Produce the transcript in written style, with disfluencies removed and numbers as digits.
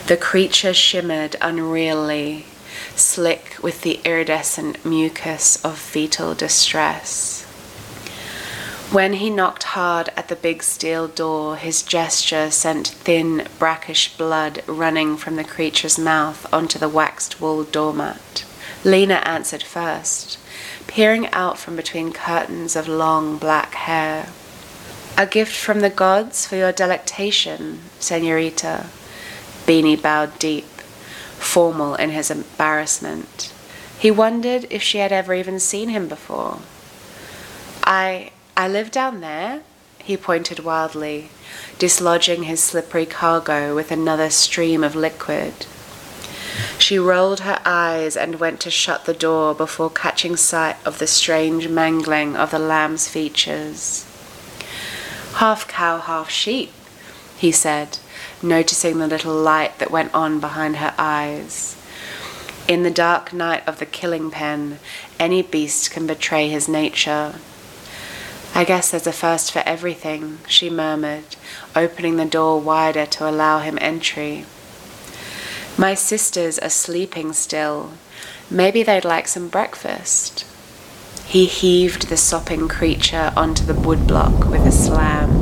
The creature shimmered unreally, slick with the iridescent mucus of fetal distress. When he knocked hard at the big steel door, his gesture sent thin, brackish blood running from the creature's mouth onto the waxed wool doormat. Lena answered first, peering out from between curtains of long black hair. "A gift from the gods for your delectation, señorita." Beanie bowed deep, formal in his embarrassment. He wondered if she had ever even seen him before. I live down there," he pointed wildly, dislodging his slippery cargo with another stream of liquid. She rolled her eyes and went to shut the door before catching sight of the strange mangling of the lamb's features. "Half cow, half sheep," he said, noticing the little light that went on behind her eyes. In the dark night of the killing pen, any beast can betray his nature. "I guess there's a first for everything," she murmured, opening the door wider to allow him entry. "My sisters are sleeping still. Maybe they'd like some breakfast." He heaved the sopping creature onto the woodblock with a slam.